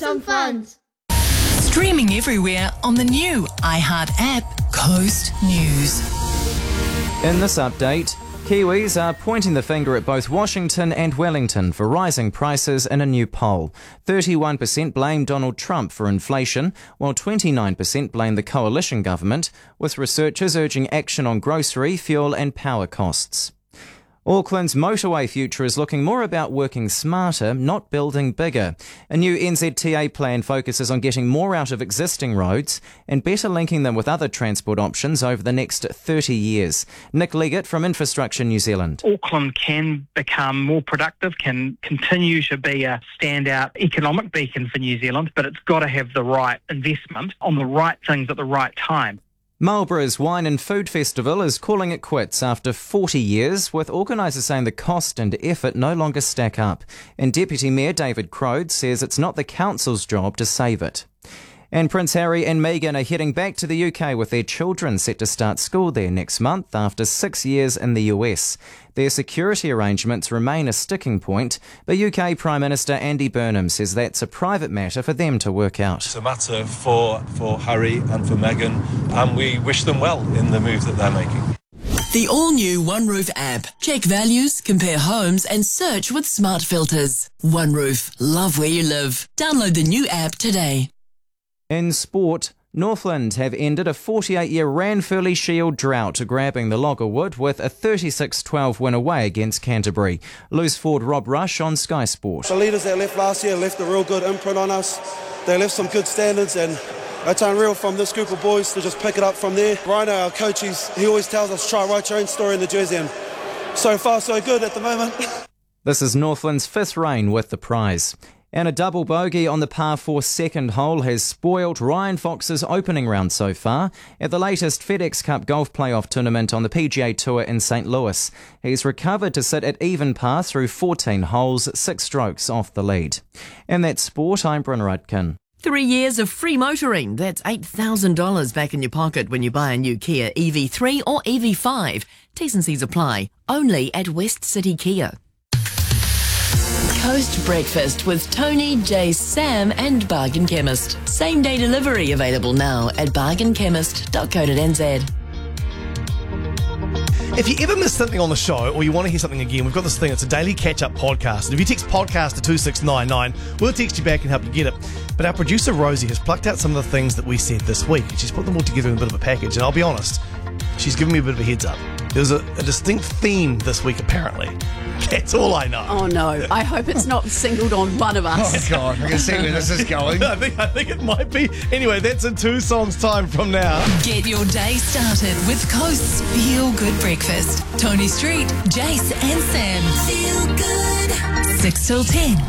some fun. Streaming everywhere on the new iHeart app, Coast News. In this update, Kiwis are pointing the finger at both Washington and Wellington for rising prices in a new poll. 31% blame Donald Trump for inflation, while 29% blame the coalition government, with researchers urging action on grocery, fuel and power costs. Auckland's motorway future is looking more about working smarter, not building bigger. A new NZTA plan focuses on getting more out of existing roads and better linking them with other transport options over the next 30 years. Nick Leggett from Infrastructure New Zealand. Auckland can become more productive, can continue to be a standout economic beacon for New Zealand, but it's got to have the right investment on the right things at the right time. Marlborough's Wine and Food Festival is calling it quits after 40 years, with organisers saying the cost and effort no longer stack up. And Deputy Mayor David Crode says it's not the council's job to save it. And Prince Harry and Meghan are heading back to the UK with their children set to start school there next month after 6 years in the US. Their security arrangements remain a sticking point, but UK Prime Minister Andy Burnham says that's a private matter for them to work out. It's a matter for Harry and for Meghan, and we wish them well in the move that they're making. The all-new OneRoof app. Check values, compare homes and search with smart filters. OneRoof. Love where you live. Download the new app today. In sport, Northland have ended a 48-year Ranfurly Shield drought, grabbing the Loggerwood with a 36-12 win away against Canterbury. Loose forward Rob Rush on Sky Sport. The leaders that left last year left a real good imprint on us. They left some good standards, and it's unreal from this group of boys to just pick it up from there. Rhino, our coach, he always tells us try write your own story in the jersey, and so far so good at the moment. This is Northland's fifth reign with the prize. And a double bogey on the par 4 second hole has spoilt Ryan Fox's opening round so far at the latest FedEx Cup golf playoff tournament on the PGA Tour in St. Louis. He's recovered to sit at even par through 14 holes, 6 strokes off the lead. And that's sport. I'm Bryn Rudkin. 3 years of free motoring. That's $8,000 back in your pocket when you buy a new Kia EV3 or EV5. T's and C's apply. Only at West City Kia. Coast Breakfast with Tony, Jay, Sam and Bargain Chemist. Same day delivery available now at bargainchemist.co.nz. If you ever miss something on the show or you want to hear something again, we've got this thing. It's a daily catch-up podcast. And if you text podcast to 2699, we'll text you back and help you get it. But our producer Rosie has plucked out some of the things that we said this week. She's put them all together in a bit of a package. And I'll be honest, she's given me a bit of a heads up. There's a distinct theme this week, apparently. That's all I know. Oh, no. I hope it's not singled on one of us. Oh, God. I can see where this is going. I think it might be. Anyway, that's in 2 songs' time from now. Get your day started with Coast's Feel Good Breakfast. Tony Street, Jace and Sam. Feel good. 6 till 10